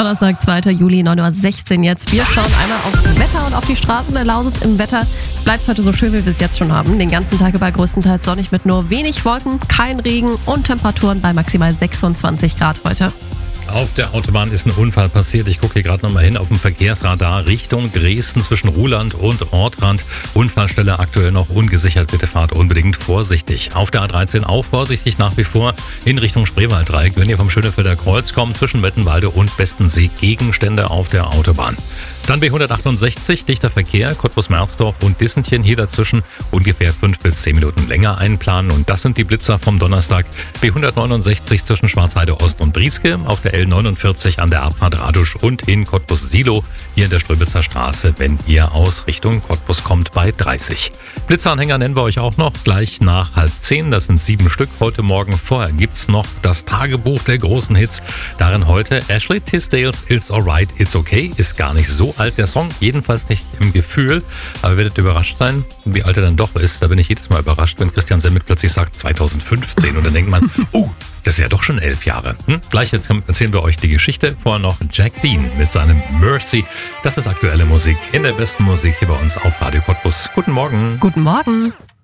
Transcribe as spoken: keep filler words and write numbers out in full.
Donnerstag, zweiter Juli, neun Uhr sechzehn jetzt. Wir schauen einmal aufs Wetter und auf die Straßen der Lausitz. Im Wetter bleibt es heute so schön, wie wir es jetzt schon haben. Den ganzen Tag über größtenteils sonnig mit nur wenig Wolken, kein Regen und Temperaturen bei maximal sechsundzwanzig Grad heute. Auf der Autobahn ist ein Unfall passiert. Ich gucke hier gerade nochmal hin auf dem Verkehrsradar Richtung Dresden zwischen Ruhland und Ortrand. Unfallstelle aktuell noch ungesichert. Bitte fahrt unbedingt vorsichtig. Auf der A dreizehn auch vorsichtig nach wie vor in Richtung Spreewalddreieck. Wenn ihr vom Schönefelder Kreuz kommt, zwischen Wettenwalde und Bestensee Gegenstände auf der Autobahn. Dann B hundertachtundsechzig, dichter Verkehr, Cottbus-Merzdorf und Dissentchen. Hier dazwischen ungefähr fünf bis zehn Minuten länger einplanen. Und das sind die Blitzer vom Donnerstag. B hundertneunundsechzig zwischen Schwarzheide Ost und Brieske. Auf der L neunundvierzig an der Abfahrt Radusch und in Cottbus-Silo. Hier in der Ströbitzer Straße, wenn ihr aus Richtung Cottbus kommt, bei dreißig. Blitzeranhänger nennen wir euch auch noch gleich nach halb zehn. Das sind sieben Stück heute Morgen. Vorher gibt's noch das Tagebuch der großen Hits. Darin heute Ashley Tisdales It's Alright, It's Okay. Ist gar nicht so alt der Song, jedenfalls nicht im Gefühl. Aber ihr werdet überrascht sein, wie alt er dann doch ist. Da bin ich jedes Mal überrascht, wenn Christian Semmit plötzlich sagt zweitausendfünfzehn. Und dann denkt man, uh, das ist ja doch schon elf Jahre. Hm? Gleich jetzt erzählen wir euch die Geschichte. Vorher noch Jack Dean mit seinem Mercy. Das ist aktuelle Musik in der besten Musik hier bei uns auf Radio Cottbus. Guten Morgen. Guten Morgen.